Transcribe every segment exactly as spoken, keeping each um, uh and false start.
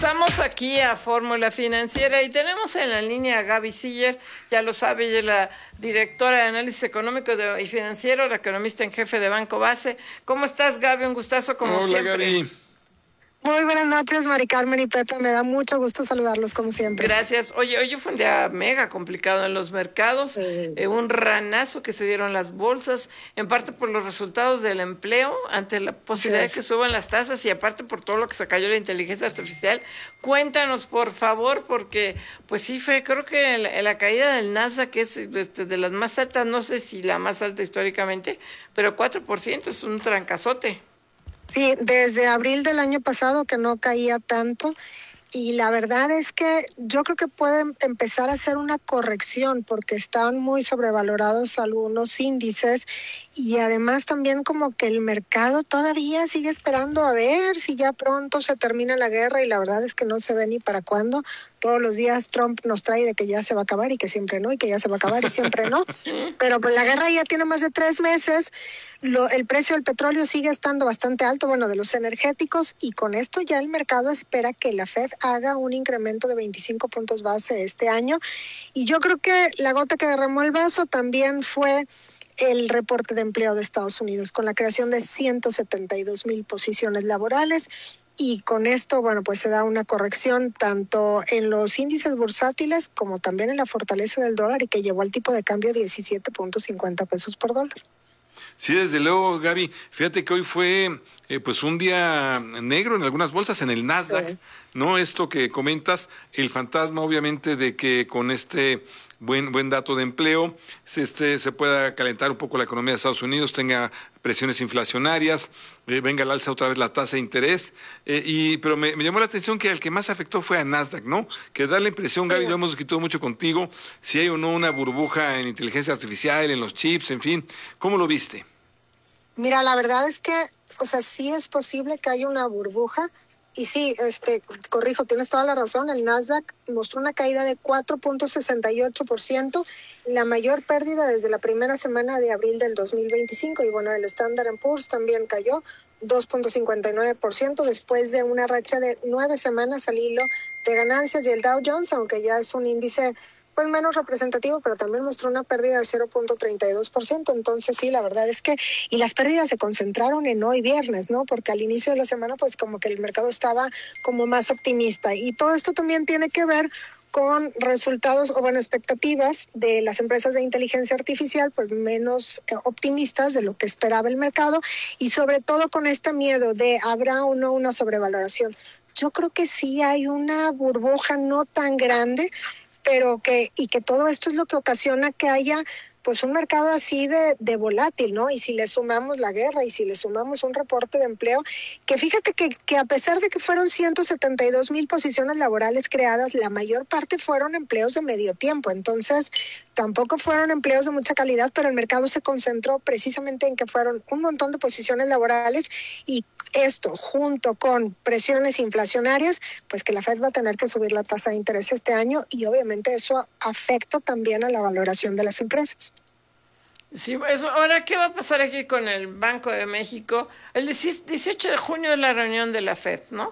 Regresamos aquí a Fórmula Financiera y tenemos en la línea a Gaby Siller, ya lo sabe, ella es la directora de análisis económico de, y financiero, la economista en jefe de Banco Base. ¿Cómo estás, Gaby? Un gustazo como Hola, siempre. Gaby. Muy buenas noches, Mari Carmen y Pepe. Me da mucho gusto saludarlos como siempre. Gracias. Oye, hoy fue un día mega complicado en los mercados, Sí. eh, un ranazo que se dieron las bolsas, en parte por los resultados del empleo, ante la posibilidad Sí. de que suban las tasas y aparte por todo lo que se cayó la inteligencia artificial. Cuéntanos, por favor, porque pues sí fue, creo que la, la caída del Nasdaq, que es este, de las más altas, no sé si la más alta históricamente, pero cuatro por ciento es un trancazote. Sí, desde abril del año pasado que no caía tanto. Y la verdad es que yo creo que pueden empezar a hacer una corrección porque están muy sobrevalorados algunos índices y además también como que el mercado todavía sigue esperando a ver si ya pronto se termina la guerra y la verdad es que no se ve ni para cuándo. Todos los días Trump nos trae de que ya se va a acabar y que siempre no y que ya se va a acabar y siempre no. Pero pues la guerra ya tiene más de tres meses. Lo, el precio del petróleo sigue estando bastante alto, bueno, de los energéticos, y con esto ya el mercado espera que la Fed haga un incremento de veinticinco puntos base este año. Y yo creo que la gota que derramó el vaso también fue el reporte de empleo de Estados Unidos, con la creación de ciento setenta y dos mil posiciones laborales. Y con esto, bueno, pues se da una corrección tanto en los índices bursátiles como también en la fortaleza del dólar y que llevó al tipo de cambio diecisiete punto cincuenta pesos por dólar. Sí, desde luego, Gaby. Fíjate que hoy fue eh, pues un día negro en algunas bolsas, en el Nasdaq, Sí. ¿no? Esto que comentas, el fantasma obviamente de que con este buen buen dato de empleo se, este, se pueda calentar un poco la economía de Estados Unidos, tenga presiones inflacionarias, eh, venga al alza otra vez la tasa de interés, eh, y pero me, me llamó la atención que el que más afectó fue a Nasdaq, ¿no? Que da la impresión, Sí. Gaby, lo hemos discutido mucho contigo, si hay o no una burbuja en inteligencia artificial, en los chips, en fin. ¿Cómo lo viste? Mira, la verdad es que, o sea, sí es posible que haya una burbuja. Y sí, este, corrijo, tienes toda la razón. El Nasdaq mostró una caída de cuatro punto sesenta y ocho por ciento, la mayor pérdida desde la primera semana de abril del dos mil veinticinco. Y bueno, el Standard and Poor's también cayó dos punto cincuenta y nueve por ciento después de una racha de nueve semanas al hilo de ganancias. Y el Dow Jones, aunque ya es un índice pues menos representativo, pero también mostró una pérdida del cero punto treinta y dos por ciento. Entonces sí, la verdad es que, y las pérdidas se concentraron en hoy viernes, ¿no? Porque al inicio de la semana pues como que el mercado estaba como más optimista. Y todo esto también tiene que ver con resultados o bueno, expectativas de las empresas de inteligencia artificial pues menos eh, optimistas de lo que esperaba el mercado y sobre todo con este miedo de habrá o no una sobrevaloración. Yo creo que sí hay una burbuja no tan grande, pero que, y que todo esto es lo que ocasiona que haya pues un mercado así de, de volátil, ¿no? Y si le sumamos la guerra y si le sumamos un reporte de empleo, que fíjate que, que a pesar de que fueron ciento setenta y dos mil posiciones laborales creadas, la mayor parte fueron empleos de medio tiempo, entonces tampoco fueron empleos de mucha calidad, pero el mercado se concentró precisamente en que fueron un montón de posiciones laborales y esto junto con presiones inflacionarias, pues que la Fed va a tener que subir la tasa de interés este año y obviamente eso afecta también a la valoración de las empresas. Sí, eso. Ahora, ¿qué va a pasar aquí con el Banco de México? El dieciocho de junio es la reunión de la Fed, ¿no?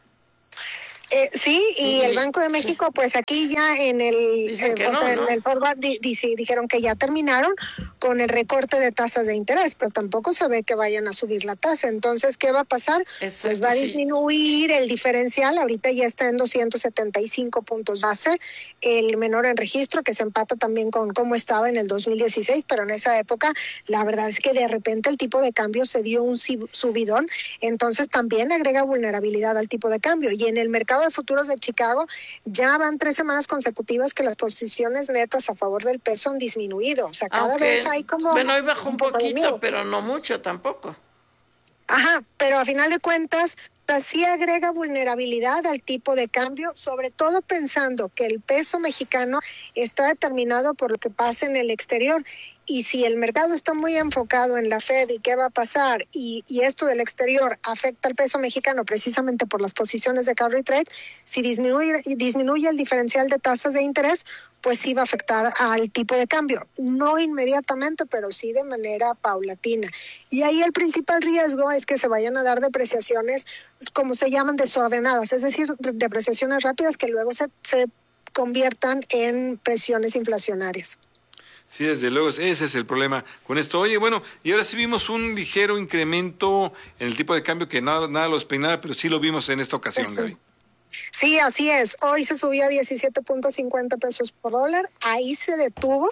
Eh, sí, y Y- el Banco de sí. México, pues aquí ya en el, Dicen eh, que o no, sea, ¿no? en el forward di, di- sí, dijeron que ya terminaron con el recorte de tasas de interés, pero tampoco se ve que vayan a subir la tasa. Entonces, ¿qué va a pasar? Exacto, Pues va a sí. disminuir el diferencial, ahorita ya está en doscientos setenta y cinco puntos base, el menor en registro, que se empata también con cómo estaba en el dos mil dieciséis, pero en esa época la verdad es que de repente el tipo de cambio se dio un si- subidón, entonces también agrega vulnerabilidad al tipo de cambio. Y en el mercado de futuros de Chicago, ya van tres semanas consecutivas que las posiciones netas a favor del peso han disminuido. O sea, cada Aunque, vez hay como bueno, hoy bajó un un poco de poquito, miedo. pero no mucho tampoco. Ajá, pero a final de cuentas, sí agrega vulnerabilidad al tipo de cambio, sobre todo pensando que el peso mexicano está determinado por lo que pasa en el exterior. Y si el mercado está muy enfocado en la Fed y qué va a pasar, y, y esto del exterior afecta al peso mexicano precisamente por las posiciones de carry trade, si disminuye, disminuye el diferencial de tasas de interés, pues sí va a afectar al tipo de cambio. No inmediatamente, pero sí de manera paulatina. Y ahí el principal riesgo es que se vayan a dar depreciaciones, como se llaman, desordenadas, es decir, depreciaciones rápidas que luego se, se conviertan en presiones inflacionarias. Sí, desde luego, ese es el problema con esto. Oye, bueno, y ahora sí vimos un ligero incremento en el tipo de cambio que nada, nada lo despeinaba, pero sí lo vimos en esta ocasión, Sí. Gaby. Sí, así es. Hoy se subía a diecisiete punto cincuenta pesos por dólar. Ahí se detuvo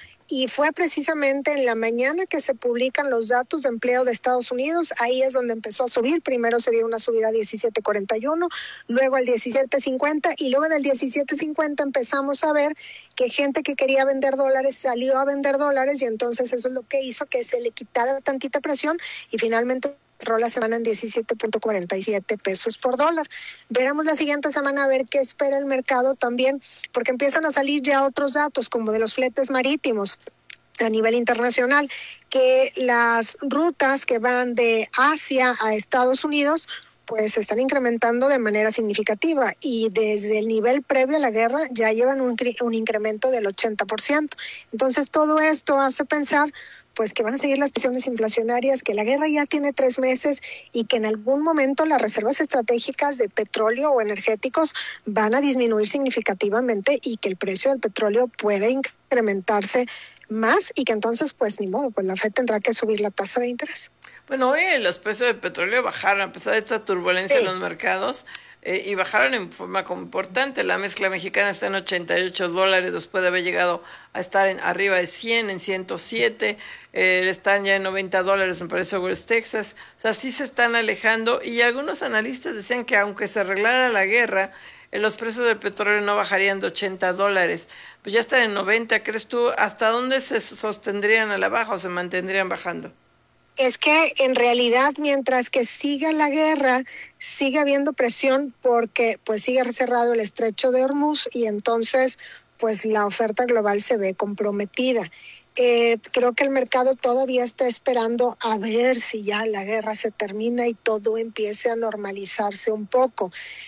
y fue precisamente en la mañana que se publican los datos de empleo de Estados Unidos. Ahí es donde empezó a subir. Primero se dio una subida a diecisiete cuarenta y uno, luego al diecisiete cincuenta y luego en el diecisiete cincuenta empezamos a ver que gente que quería vender dólares salió a vender dólares y entonces eso es lo que hizo que se le quitara tantita presión y finalmente cerró la semana en diecisiete punto cuarenta y siete pesos por dólar. Veremos la siguiente semana a ver qué espera el mercado también, porque empiezan a salir ya otros datos como de los fletes marítimos a nivel internacional, que las rutas que van de Asia a Estados Unidos pues se están incrementando de manera significativa y desde el nivel previo a la guerra ya llevan un, un incremento del ochenta por ciento. Entonces todo esto hace pensar pues que van a seguir las presiones inflacionarias, que la guerra ya tiene tres meses y que en algún momento las reservas estratégicas de petróleo o energéticos van a disminuir significativamente y que el precio del petróleo puede incrementarse más y que entonces pues ni modo, pues la Fed tendrá que subir la tasa de interés. Bueno, hoy los precios del petróleo bajaron a pesar de esta turbulencia Sí. en los mercados. Eh, y bajaron en forma importante. La mezcla mexicana está en ochenta y ocho dólares después de haber llegado a estar en arriba de cien, en ciento siete. Eh, están ya en noventa dólares, me parece, West Texas. O sea, sí se están alejando. Y algunos analistas decían que aunque se arreglara la guerra, eh, los precios del petróleo no bajarían de ochenta dólares. Pues ya están en noventa. ¿Crees tú hasta dónde se sostendrían a la baja o se mantendrían bajando? Es que en realidad mientras que siga la guerra, sigue habiendo presión porque pues sigue cerrado el estrecho de Hormuz y entonces pues la oferta global se ve comprometida. Eh, creo que el mercado todavía está esperando a ver si ya la guerra se termina y todo empiece a normalizarse un poco.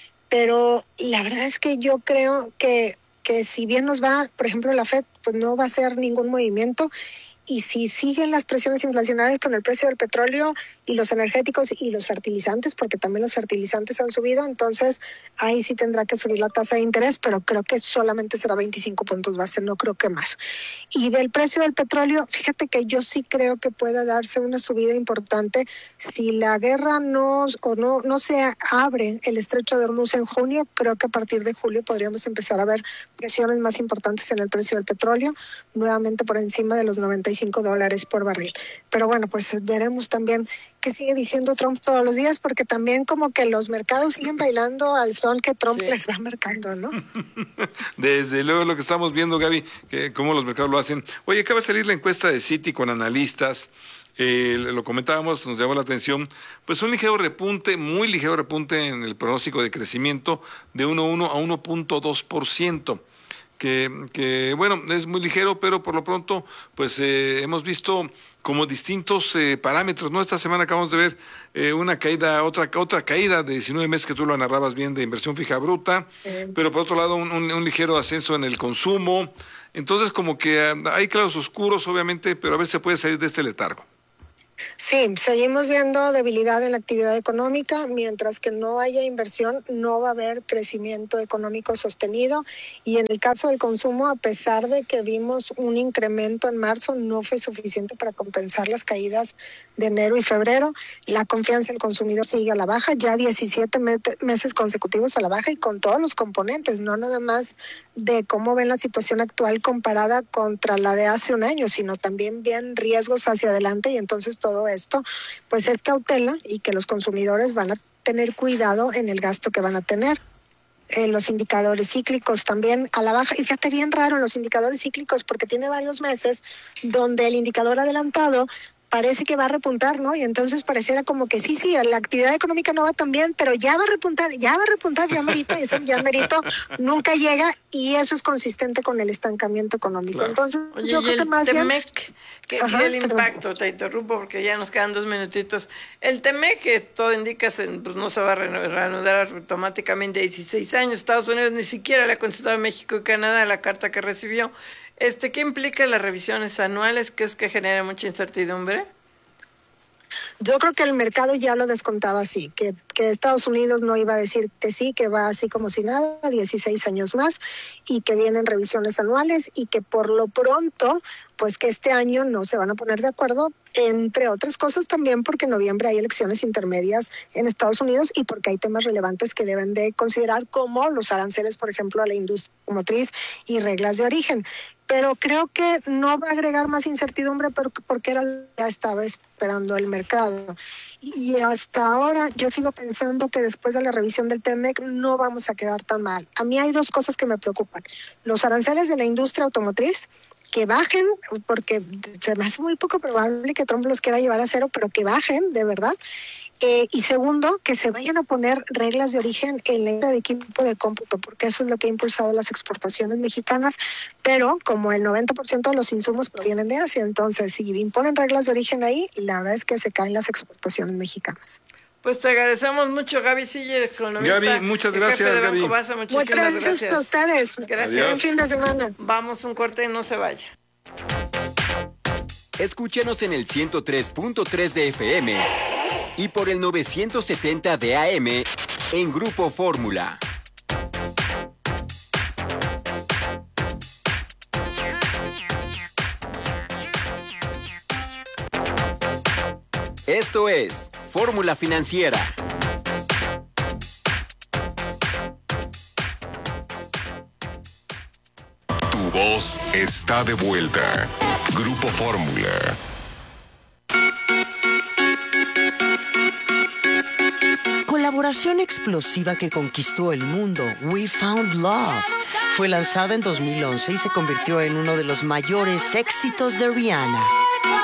Pero la verdad es que yo creo que, que si bien nos va, por ejemplo, la Fed, pues no va a hacer ningún movimiento. Y si siguen las presiones inflacionarias con el precio del petróleo y los energéticos y los fertilizantes, porque también los fertilizantes han subido, entonces ahí sí tendrá que subir la tasa de interés, pero creo que solamente será veinticinco puntos base, no creo que más. Y del precio del petróleo, fíjate que yo sí creo que pueda darse una subida importante si la guerra no o no, no se abre el estrecho de Hormuz en junio. Creo que a partir de julio podríamos empezar a ver presiones más importantes en el precio del petróleo, nuevamente por encima de los noventa y cinco dólares por barril. Pero bueno, pues veremos también qué sigue diciendo Trump todos los días, porque también como que los mercados siguen bailando al son que Trump sí. les va marcando, ¿no? Desde luego lo que estamos viendo, Gaby, que cómo los mercados lo hacen. Oye, acaba de salir la encuesta de Citi con analistas, eh, lo comentábamos, nos llamó la atención, pues un ligero repunte, muy ligero repunte en el pronóstico de crecimiento de uno punto uno a uno punto dos por ciento. Que, que, bueno, es muy ligero, pero por lo pronto, pues eh, hemos visto como distintos eh, parámetros, ¿no? Esta semana acabamos de ver eh, una caída, otra otra caída de diecinueve meses que tú lo narrabas bien de inversión fija bruta, sí. Pero por otro lado un, un, un ligero ascenso en el consumo. Entonces como que uh, hay claros oscuros, obviamente, pero a ver si se puede salir de este letargo. Sí, seguimos viendo debilidad en la actividad económica, mientras que no haya inversión, no va a haber crecimiento económico sostenido. Y en el caso del consumo, a pesar de que vimos un incremento en marzo, no fue suficiente para compensar las caídas de enero y febrero. La confianza del consumidor sigue a la baja, ya diecisiete meses consecutivos a la baja y con todos los componentes, no nada más de cómo ven la situación actual comparada contra la de hace un año, sino también bien riesgos hacia adelante y entonces todo esto pues es cautela y que los consumidores van a tener cuidado en el gasto que van a tener. Eh, los indicadores cíclicos también a la baja, y fíjate bien raro los indicadores cíclicos porque tiene varios meses donde el indicador adelantado parece que va a repuntar, ¿no? Y entonces pareciera como que sí, sí, la actividad económica no va tan bien, pero ya va a repuntar, ya va a repuntar, ya merito, y ese ya merito nunca llega, y eso es consistente con el estancamiento económico. Claro. Entonces, Oye, yo y creo el que más bien... Temec, que Ajá, que el perdón. impacto, te interrumpo porque ya nos quedan dos minutitos. El Temec, que todo indica, se- pues no se va a reno- reanudar automáticamente a dieciséis años. Estados Unidos ni siquiera le ha contestado a México y Canadá la carta que recibió. Este, ¿qué implica las revisiones anuales? ¿Que es que genera mucha incertidumbre? Yo creo que el mercado ya lo descontaba así, que, que Estados Unidos no iba a decir que sí, que va así como si nada, dieciséis años más, y que vienen revisiones anuales, y que por lo pronto, pues que este año no se van a poner de acuerdo, entre otras cosas también porque en noviembre hay elecciones intermedias en Estados Unidos y porque hay temas relevantes que deben de considerar, como los aranceles, por ejemplo, a la industria motriz y reglas de origen. Pero creo que no va a agregar más incertidumbre porque, porque era lo que ya estaba esperando el mercado. Y hasta ahora yo sigo pensando que después de la revisión del Temec no vamos a quedar tan mal. A mí hay dos cosas que me preocupan. Los aranceles de la industria automotriz, que bajen, porque se me hace muy poco probable que Trump los quiera llevar a cero, pero que bajen, de verdad. Eh, y segundo, que se vayan a poner reglas de origen en la industria de equipo de cómputo, porque eso es lo que ha impulsado las exportaciones mexicanas, pero como el noventa por ciento de los insumos provienen de Asia, entonces si imponen reglas de origen ahí, la verdad es que se caen las exportaciones mexicanas. Pues te agradecemos mucho, Gaby Siller, economista. Gaby, muchas y jefe gracias, de Gaby. Banco Basa. Muchísimas Muchas gracias, gracias a ustedes. Gracias. Buen fin de semana. Vamos un corte y no se vaya. Escúchenos en el ciento tres punto tres de F M y por el novecientos setenta de A M en Grupo Fórmula. Esto es Fórmula Financiera. Tu voz está de vuelta. Grupo Fórmula. Colaboración explosiva que conquistó el mundo, We Found Love. Fue lanzada en dos mil once y se convirtió en uno de los mayores éxitos de Rihanna.